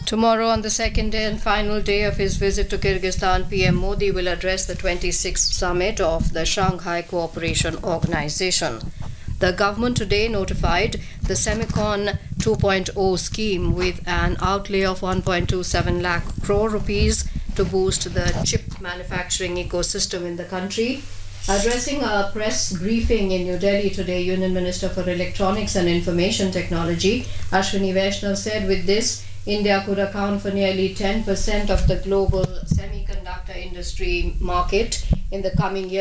Tomorrow, on the second day and final day of his visit to Kyrgyzstan, PM Modi will address the 26th summit of the Shanghai Cooperation Organization. The government today notified the Semicon 2.0 scheme with an outlay of 1.27 lakh crore rupees to boost the chip manufacturing ecosystem in the country. Addressing a press briefing in New Delhi today, Union Minister for Electronics and Information Technology, Ashwini Vaishnav, said with this, India could account for nearly 10% of the global semiconductor industry market in the coming year.